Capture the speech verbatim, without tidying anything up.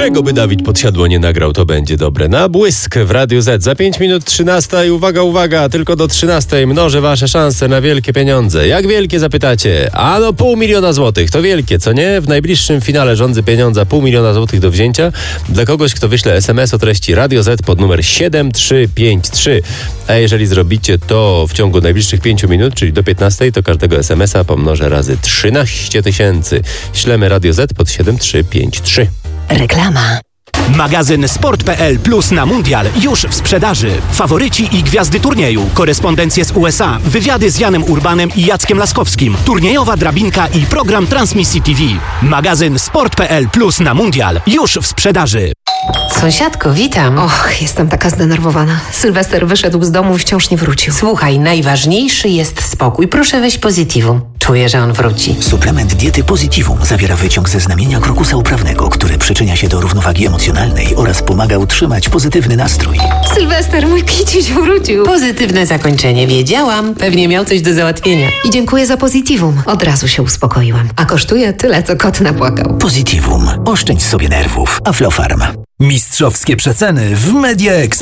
Czego by Dawid Podsiadło nie nagrał, to będzie dobre. Na błysk w Radiu Z. Za pięć minut trzynasta i uwaga, uwaga, tylko do trzynastej mnożę wasze szanse na wielkie pieniądze. Jak wielkie, zapytacie? A no pół miliona złotych, to wielkie, co nie? W najbliższym finale rządzy pieniądza pół miliona złotych do wzięcia dla kogoś, kto wyśle es em es o treści Radio Z pod numer siedem trzy pięć trzy. A jeżeli zrobicie to w ciągu najbliższych pięciu minut, czyli do piętnastej, to każdego es em es a pomnożę razy trzynaście tysięcy. Ślemy Radio Z pod siedem trzy pięć trzy. Reklama. Magazyn sport kropka pe el Plus na Mundial już w sprzedaży. Faworyci i gwiazdy turnieju, korespondencje z u es a, wywiady z Janem Urbanem i Jackiem Laskowskim, turniejowa drabinka i program transmisji te we. Magazyn sport kropka pe el Plus na Mundial już w sprzedaży. Sąsiadko, witam. Och, jestem taka zdenerwowana. Sylwester wyszedł z domu i wciąż nie wrócił. Słuchaj, najważniejszy jest spokój. Proszę weź Positivum. Czuję, że on wróci. Suplement diety Positivum zawiera wyciąg ze znamienia krokusa uprawnego, który przyczynia się do równowagi emocjonalnej oraz pomaga utrzymać pozytywny nastrój. Sylwester, mój kiciuś wrócił. Pozytywne zakończenie. Wiedziałam. Pewnie miał coś do załatwienia. I dziękuję za Positivum. Od razu się uspokoiłam. A kosztuje tyle, co kot napłakał. Positivum. Oszczędź sobie nerwów. Aflofarm. Mistrzowskie przeceny w Media Expert.